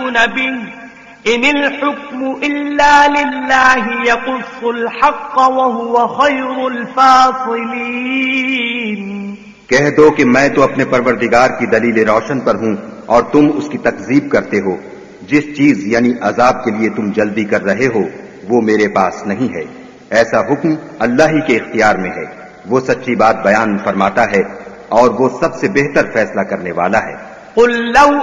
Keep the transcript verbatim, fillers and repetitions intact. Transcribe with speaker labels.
Speaker 1: तस्तअजिलून बिही इनिल हुक्मु इल्ला लिल्लाहि यकुस्सुल हक़्क़ व हुव खैरुल फासिलीन।
Speaker 2: कह दो कि मैं तो अपने परवरदिगार की दलील रोशन पर हूं और तुम उसकी तकजीब करते हो। जिस चीज यानी अजाब के लिए तुम जल्दी कर रहे हो वो मेरे पास नहीं है। ऐसा हुक्म अल्लाह ही के इख्तियार में है। वो सच्ची बात बयान फरमाता है और वो सबसे बेहतर फैसला करने वाला है।